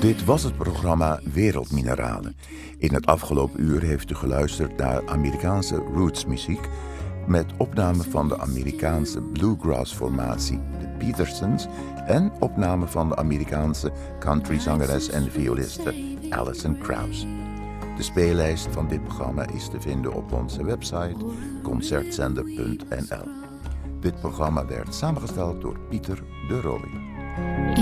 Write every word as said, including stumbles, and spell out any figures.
Dit was het programma Wereldmineralen. In het afgelopen uur heeft u geluisterd naar Amerikaanse rootsmuziek met opname van de Amerikaanse bluegrass-formatie de Petersons en opname van de Amerikaanse countryzangeres en violiste Alison Krauss. De speellijst van dit programma is te vinden op onze website concertzender punt n l. Dit programma werd samengesteld door Pieter de Rooij.